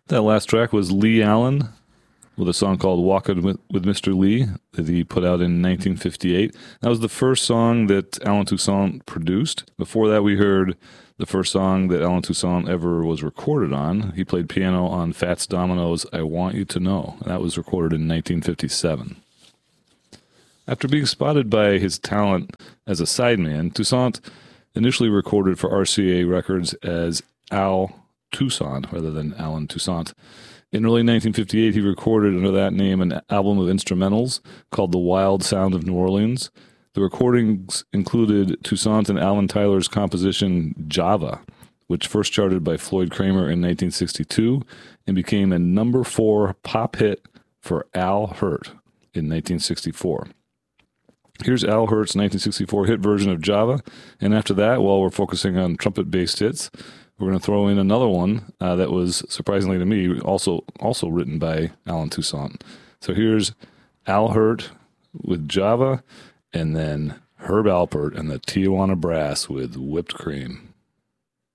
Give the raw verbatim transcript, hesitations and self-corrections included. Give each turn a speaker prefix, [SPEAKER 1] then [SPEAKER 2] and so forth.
[SPEAKER 1] That last track was Lee Allen with a song called Walkin' with, with Mister Lee that he put out in nineteen fifty-eight. That was the first song that Allen Toussaint produced. Before that, we heard the first song that Allen Toussaint ever was recorded on. He played piano on Fats Domino's I Want You to Know. That was recorded in nineteen fifty-seven. After being spotted by his talent as a sideman, Toussaint initially recorded for R C A Records as Al Toussaint rather than Allen Toussaint. In early nineteen fifty-eight, he recorded under that name an album of instrumentals called The Wild Sound of New Orleans. The recordings included Toussaint and Alan Tyler's composition Java, which first charted by Floyd Kramer in nineteen sixty-two and became a number four pop hit for Al Hirt in nineteen sixty-four. Here's Al Hirt's nineteen sixty-four hit version of Java, and after that, while we're focusing on trumpet-based hits, we're going to throw in another one uh, that was, surprisingly to me, also also written by Allen Toussaint. So here's Al Hirt with Java, and then Herb Alpert and the Tijuana Brass with Whipped Cream.